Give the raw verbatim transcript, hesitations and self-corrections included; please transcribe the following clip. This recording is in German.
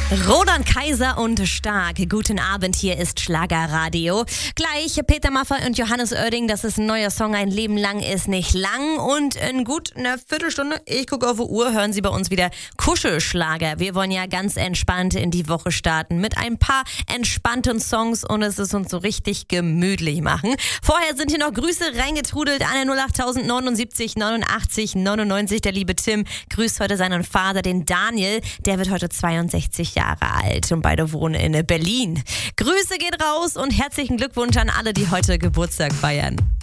Roland Kaiser und Stark. Guten Abend, hier ist Schlagerradio. Gleich Peter Maffay und Johannes Oerding, das ist ein neuer Song, ein Leben lang ist nicht lang. Und in gut einer Viertelstunde, ich gucke auf die Uhr, hören Sie bei uns wieder Kuschelschlager. Wir wollen ja ganz entspannt in die Woche starten mit ein paar entspannten Songs und es ist uns so richtig gemütlich machen. Vorher sind hier noch Grüße reingetrudelt an der null acht neunundsiebzig neunundachtzig neunundneunzig. Der liebe Tim grüßt heute seinen Vater, den Daniel. Der wird heute zweiundsechzig Jahre alt und beide wohnen in Berlin. Grüße geht raus und herzlichen Glückwunsch an alle, die heute Geburtstag feiern.